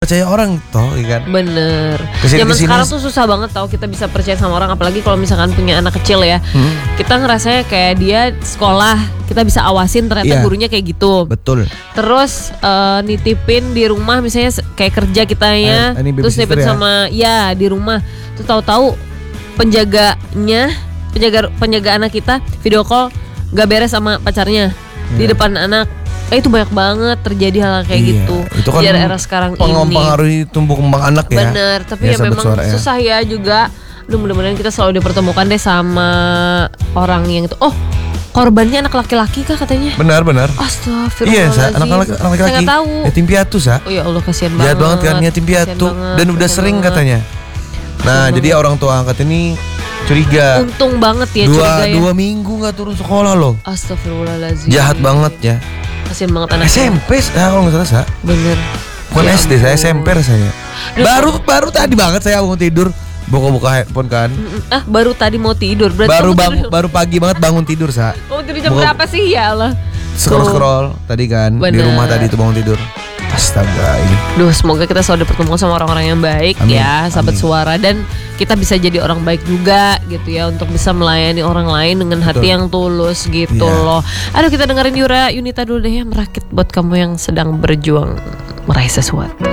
percaya orang toh, kan? Bener. Zaman sekarang tuh susah banget tau kita bisa percaya sama orang, apalagi kalau misalkan punya anak kecil ya. Kita ngerasanya kayak dia sekolah, kita bisa awasin ternyata gurunya kayak gitu. Betul. Terus nitipin di rumah misalnya kayak kerja kitanya, terus nitipin sama di rumah. Terus tahu-tahu penjaga anak kita video call gak beres sama pacarnya di depan anak. Itu banyak banget terjadi hal kayak gitu. Itu kan di era sekarang ini mempengaruhi tumbuh kembang anak ya. Bener, tapi ya memang susah ya juga. Mudah-mudahan kita selalu dipertemukan deh sama orang yang itu. Oh, korbannya anak laki-laki kah katanya? Benar. Astagfirullahaladzim. Iya, anak laki-laki. Saya gak tahu. Yatim piatu, Sa. Oh ya Allah, kasihan banget. Jahat banget kan yatim piatu dan udah sering katanya. Nah, jadi orang tua angkat ini curiga. Untung banget ya curiga ya. 2 minggu gak turun sekolah loh. Astagfirullahaladzim. Jahat banget ya. Kasian banget anaknya. SMP kalau nggak salah, Sa. Bener. Bukan SD, saya SMP saya. Baru tadi banget saya mau tidur, buka handphone kan. Baru tadi mau tidur. Berarti baru pagi banget bangun tidur, Sa. Mau tidur jam berapa sih ya Allah? Scroll tadi kan. Bener. Di rumah tadi tuh bangun tidur. Astaga ini. Semoga kita selalu dipertemukan sama orang-orang yang baik. Amin. Ya, sahabat suara, dan kita bisa jadi orang baik juga gitu ya, untuk bisa melayani orang lain dengan hati yang tulus gitu loh. Aduh, kita dengerin Yura Yunita dulu deh ya, Merakit buat kamu yang sedang berjuang meraih sesuatu.